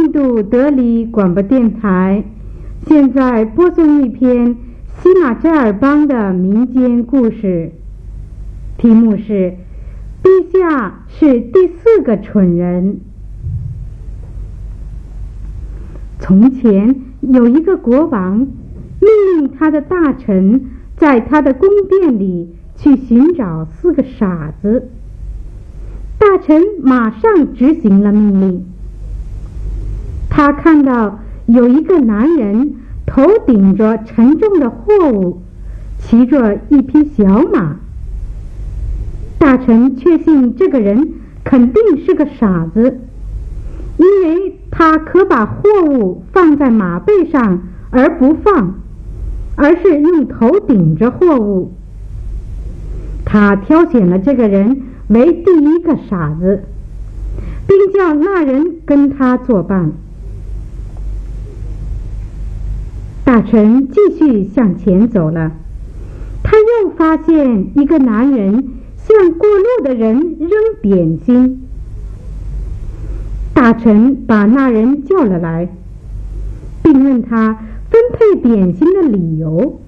印度德里广播电台现在播送一篇西马扎尔邦的民间故事，题目是“陛下是第4个蠢人”。从前有一个国王，命令他的大臣在他的宫殿里去寻找4个傻子。大臣马上执行了命令。他看到有一个男人头顶着沉重的货物，骑着一匹小马。大臣确信这个人肯定是个傻子，因为他可把货物放在马背上而不放，而是用头顶着货物。他挑选了这个人为第1个傻子，并叫那人跟他作伴。大臣继续向前走了，他又发现一个男人向过路的人扔点心。大臣把那人叫了来，并问他分配点心的理由。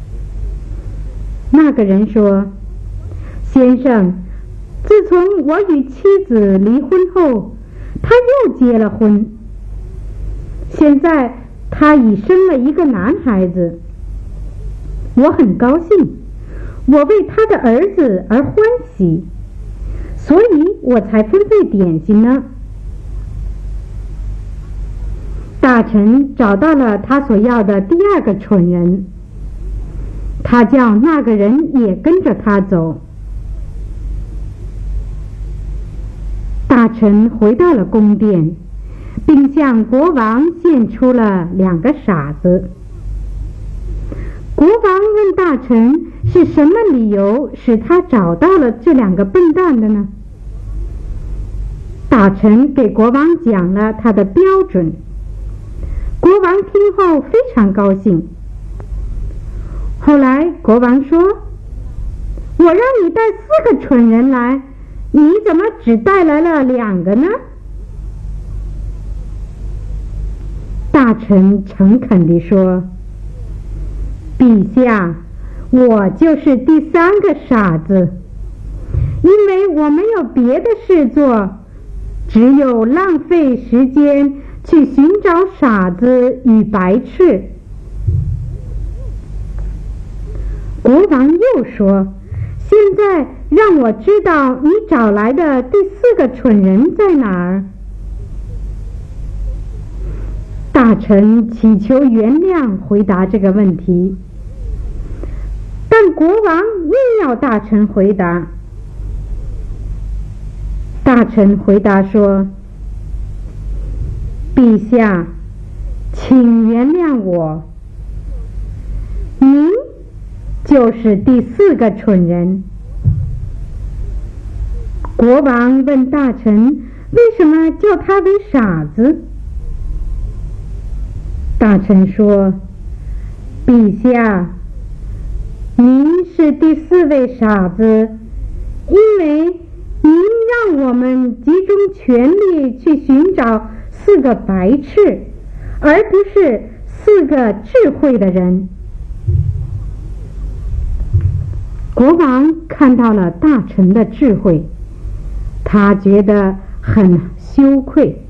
那个人说：“先生，自从我与妻子离婚后，他又结了婚。现在他已生了一个男孩子，我很高兴，我为他的儿子而欢喜，所以我才分配点心呢。”大臣找到了他所要的第2个蠢人，他叫那个人也跟着他走。大臣回到了宫殿，并向国王献出了2个傻子。国王问大臣是什么理由使他找到了这2个笨蛋的呢？大臣给国王讲了他的标准。国王听后非常高兴。后来国王说：“我让你带4个蠢人来，你怎么只带来了2个呢？”大臣诚恳地说：“陛下，我就是第3个傻子，因为我没有别的事做，只有浪费时间去寻找傻子与白痴。”国王又说：“现在让我知道你找来的第4个蠢人在哪儿。”大臣祈求原谅回答这个问题，但国王硬要大臣回答。大臣回答说：“陛下，请原谅我，您就是第4个蠢人。”国王问大臣为什么叫他为傻子。大臣说：“陛下，您是第4位傻子，因为您让我们集中全力去寻找4个白痴，而不是4个智慧的人。”国王看到了大臣的智慧，他觉得很羞愧。